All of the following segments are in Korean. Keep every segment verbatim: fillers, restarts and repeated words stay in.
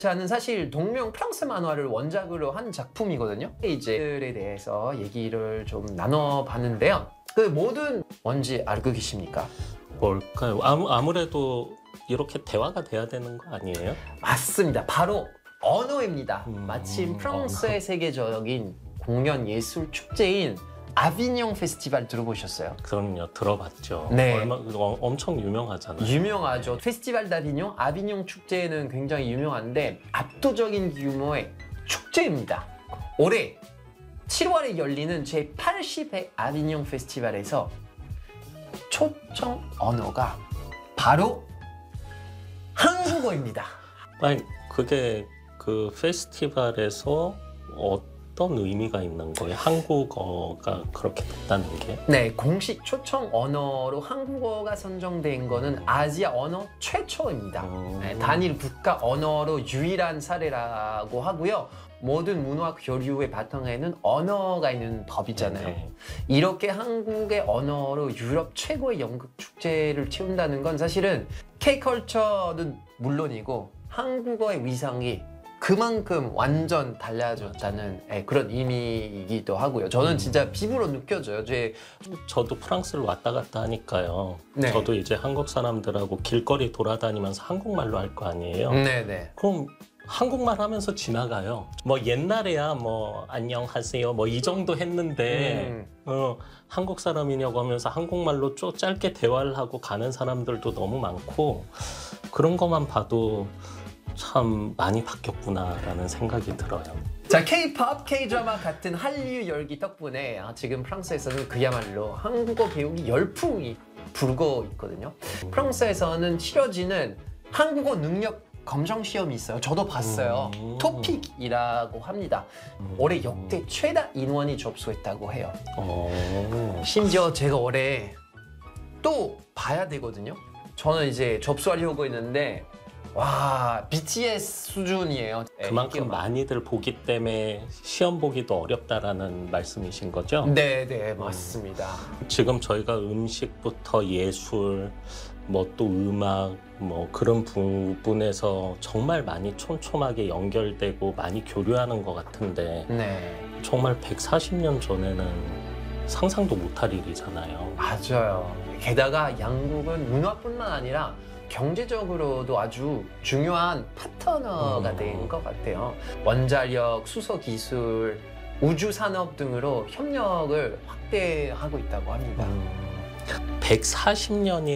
저는 사실 동명 프랑스 만화를 원작으로 한 작품이거든요. 이제에 대해서 얘기를 좀 나눠봤는데요. 그 모든 뭔지 알고 계십니까? 뭘까요? 아무, 아무래도 이렇게 대화가 돼야 되는 거 아니에요? 맞습니다. 바로 언어입니다. 음, 마침 프랑스의 언어. 세계적인 공연 예술 축제인 아비뇽 페스티벌 들어보셨어요? 그럼요, 들어봤죠. 네. 얼마, 어, 엄청 유명하잖아요. 유명하죠. 페스티벌 다비뇽, 아비뇽 축제는 굉장히 유명한데 압도적인 규모의 축제입니다. 올해 칠월에 열리는 제팔십 회 아비뇽 페스티벌에서 초청 언어가 바로 한국어입니다. 아니, 그게 그 페스티벌에서 어떤 의미가 있는 거예요? 한국어가 그렇게 됐다는 게? 네, 공식 초청 언어로 한국어가 선정된 거는 아시아 언어 최초입니다. 음. 네, 단일 국가 언어로 유일한 사례라고 하고요. 모든 문화 교류의 바탕에는 언어가 있는 법이잖아요. 네. 이렇게 한국의 언어로 유럽 최고의 연극 축제를 채운다는 건 사실은 K컬처는 물론이고 한국어의 위상이 그만큼 완전 달라졌다는 네, 그런 의미이기도 하고요. 저는 진짜 피부로 느껴져요. 제 저도 프랑스를 왔다 갔다 하니까요. 네. 저도 이제 한국 사람들하고 길거리 돌아다니면서 한국말로 할 거 아니에요. 네네. 그럼 한국말 하면서 지나가요. 뭐 옛날에야 뭐 안녕하세요 뭐 이 정도 했는데 음. 어, 한국 사람이냐고 하면서 한국말로 쭉 짧게 대화를 하고 가는 사람들도 너무 많고 그런 것만 봐도 참 많이 바뀌었구나라는 생각이 들어요. 자, K-팝, K-드라마 같은 한류 열기 덕분에 아, 지금 프랑스에서는 그야말로 한국어 배우기 열풍이 불고 있거든요. 프랑스에서는 치러지는 한국어 능력 검정 시험이 있어요. 저도 봤어요. 음. 토픽이라고 합니다. 음. 올해 역대 최다 인원이 접수했다고 해요. 어... 심지어 제가 올해 또 봐야 되거든요. 저는 이제 접수하려고 했는데 와, 비티에스 수준이에요. 그만큼 많이들 보기 때문에 시험 보기도 어렵다라는 말씀이신 거죠? 네, 네, 맞습니다. 지금 저희가 음식부터 예술, 뭐 또 음악, 뭐 그런 부분에서 정말 많이 촘촘하게 연결되고 많이 교류하는 것 같은데 네, 정말 백사십 년 전에는 상상도 못할 일이잖아요. 맞아요. 게다가 양국은 문화뿐만 아니라 경제적으로도 아주 중요한 파트너가 음. 된 것 같아요. 원자력, 수소 기술, 우주 산업 등으로 협력을 확대하고 있다고 합니다. 음, 백사십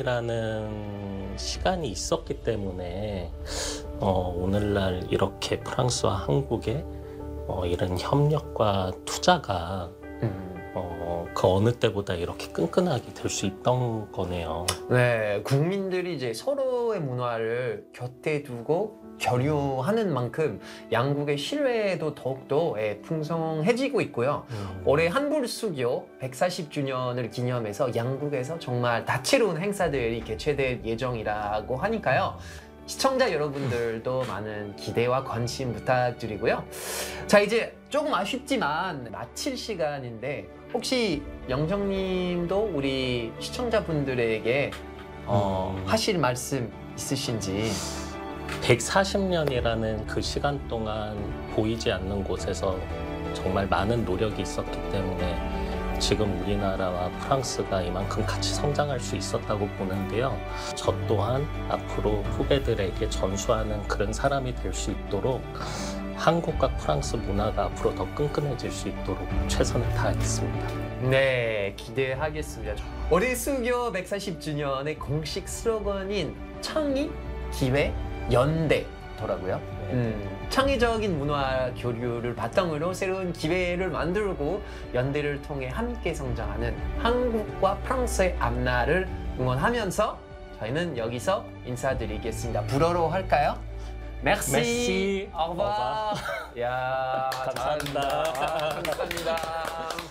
년이라는 시간이 있었기 때문에 어, 오늘날 이렇게 프랑스와 한국의 어, 이런 협력과 투자가 음. 어, 그 어느 때보다 이렇게 끈끈하게 될 수 있던 거네요. 네, 국민들이 이제 서로의 문화를 곁에 두고 교류하는 만큼 양국의 신뢰도 더욱더 예, 풍성해지고 있고요. 음. 올해 한불수교 백사십 주년을 기념해서 양국에서 정말 다채로운 행사들이 개최될 예정이라고 하니까요. 시청자 여러분들도 많은 기대와 관심 부탁드리고요. 자, 이제 조금 아쉽지만 마칠 시간인데 혹시 영정님도 우리 시청자분들에게 어, 음. 하실 말씀 있으신지? 백사십 년이라는 그 시간 동안 보이지 않는 곳에서 정말 많은 노력이 있었기 때문에 지금 우리나라와 프랑스가 이만큼 같이 성장할 수 있었다고 보는데요. 저 또한 앞으로 후배들에게 전수하는 그런 사람이 될 수 있도록 한국과 프랑스 문화가 앞으로 더 끈끈해질 수 있도록 최선을 다하겠습니다. 네, 기대하겠습니다. 올해 수교 백사십 주년의 공식 슬로건인 창의, 기회, 연대더라고요. 네. 음, 창의적인 문화 교류를 바탕으로 새로운 기회를 만들고 연대를 통해 함께 성장하는 한국과 프랑스의 앞날을 응원하면서 저희는 여기서 인사드리겠습니다. 불어로 할까요? Merci. Merci. Au revoir. 야, 감사합니다. 잘한다. 감사합니다.